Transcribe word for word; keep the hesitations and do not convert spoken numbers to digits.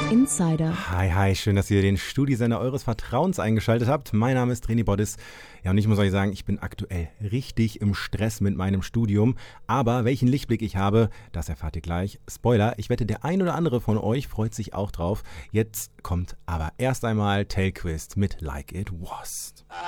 Insider. Hi, hi, schön, dass ihr den Studiosender eures Vertrauens eingeschaltet habt. Mein Name ist René Bodis. Ja, und ich muss euch sagen, ich bin aktuell richtig im Stress mit meinem Studium. Aber welchen Lichtblick ich habe, das erfahrt ihr gleich. Spoiler, ich wette, der ein oder andere von euch freut sich auch drauf. Jetzt kommt aber erst einmal Telquist mit Like It Was.